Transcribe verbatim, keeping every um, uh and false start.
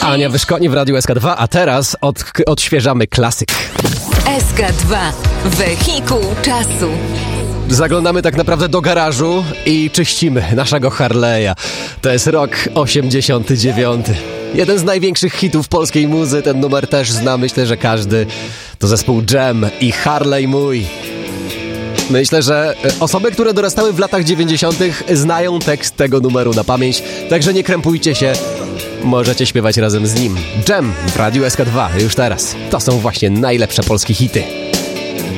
Ania Wyszkoni w Radiu S K dwa, a teraz od, odświeżamy klasyk. S K dwa. Wehikuł czasu. Zaglądamy tak naprawdę do garażu i czyścimy naszego Harley'a. To jest rok osiemdziesiąty dziewiąty. Jeden z największych hitów polskiej muzy, ten numer też zna, myślę, że każdy. To zespół Jam i Harley mój. Myślę, że osoby, które dorastały w latach dziewięćdziesiątych znają tekst tego numeru na pamięć, także nie krępujcie się, możecie śpiewać razem z nim. Jam w Radiu S K dwa już teraz. To są właśnie najlepsze polskie hity.